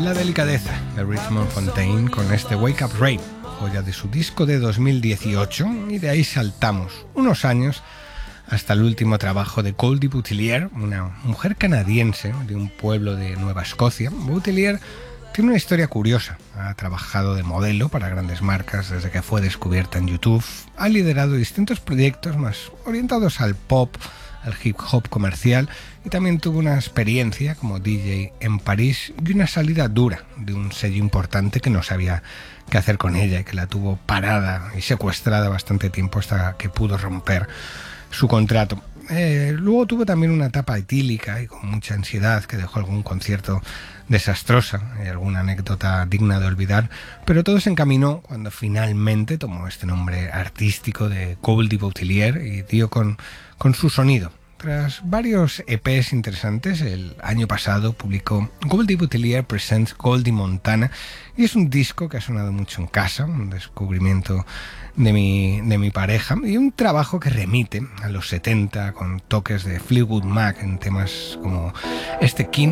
La delicadeza de Richmond Fontaine con este Wake Up Ray, joya de su disco de 2018, y de ahí saltamos unos años hasta el último trabajo de Goldie Boutillier, una mujer canadiense de un pueblo de Nueva Escocia. Boutillier tiene una historia curiosa. Ha trabajado de modelo para grandes marcas desde que fue descubierta en YouTube. Ha liderado distintos proyectos más orientados al pop, al hip hop comercial, y también tuvo una experiencia como DJ en París y una salida dura de un sello importante que no sabía qué hacer con ella y que la tuvo parada y secuestrada bastante tiempo hasta que pudo romper su contrato. Luego tuvo también una etapa etílica y con mucha ansiedad que dejó algún concierto desastrosa y alguna anécdota digna de olvidar, pero todo se encaminó cuando finalmente tomó este nombre artístico de Goldie Boutillier y dio con su sonido. Tras varios EPs interesantes, el año pasado publicó Goldie Boutillier Presents Goldie Montana, y es un disco que ha sonado mucho en casa, un descubrimiento de mi pareja, y un trabajo que remite a los 70 con toques de Fleetwood Mac en temas como este King